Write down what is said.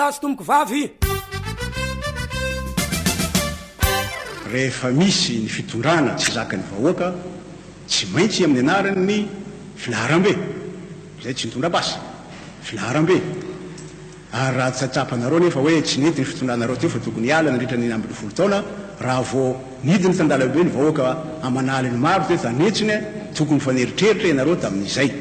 Tomoko vavy rehefa misy ny fitondrana tsy zaka ny vahoaka tsy maintsy amin'ny anarany ny filaharam-be zay tsy nitondra-basa filaharam-be ary raha tsatsapanareo nefa hoe tsy nety ny fitondranareo teo fa tokony hiala nandritra ny ambin'ny folo taona raha vo nidiny tandala be ny vahoaka amanaly ny maro te tanetsiny tokony faneritreritra ianareo tamin'izay